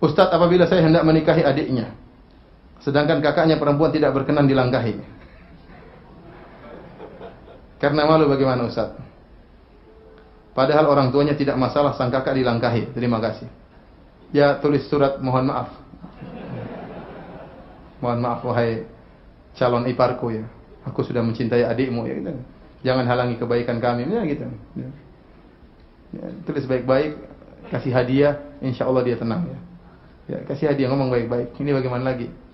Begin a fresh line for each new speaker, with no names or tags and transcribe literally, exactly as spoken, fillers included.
Ustaz, apabila saya hendak menikahi adiknya, sedangkan kakaknya perempuan tidak berkenan dilangkahi, karena malu, bagaimana Ustaz? Padahal orang tuanya tidak masalah sang kakak dilangkahi. Terima kasih. Ya, tulis surat mohon maaf. Mohon maaf wahai calon iparku ya. Aku sudah mencintai adikmu ya gitu. Jangan halangi kebaikan kami ya gitu. Ya. Ya, tulis baik-baik, kasih hadiah, insya Allah dia tenang ya. Ya, kasih hadiah, ngomong baik-baik. Ini bagaimana lagi?